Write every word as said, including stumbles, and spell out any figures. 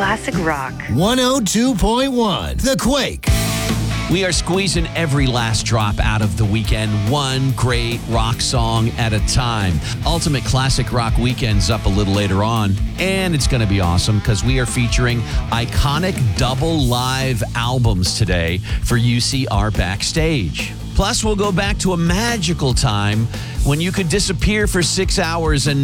classic rock. one oh two point one The Quake. We are squeezing every last drop out of the weekend, one great rock song at a time. Ultimate Classic Rock Weekend's up a little later on, and it's going to be awesome because we are featuring iconic double live albums today for U C R Backstage. Plus, we'll go back to a magical time when you could disappear for six hours and